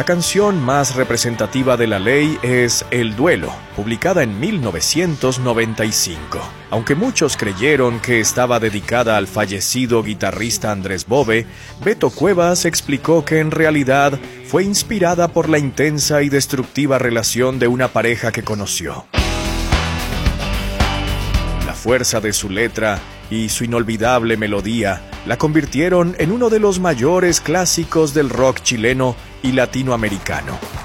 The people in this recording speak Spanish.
La canción más representativa de La Ley es El Duelo, publicada en 1995. Aunque muchos creyeron que estaba dedicada al fallecido guitarrista Andrés Bove, Beto Cuevas explicó que en realidad fue inspirada por la intensa y destructiva relación de una pareja que conoció. La fuerza de su letra y su inolvidable melodía la convirtieron en uno de los mayores clásicos del rock chileno y latinoamericano.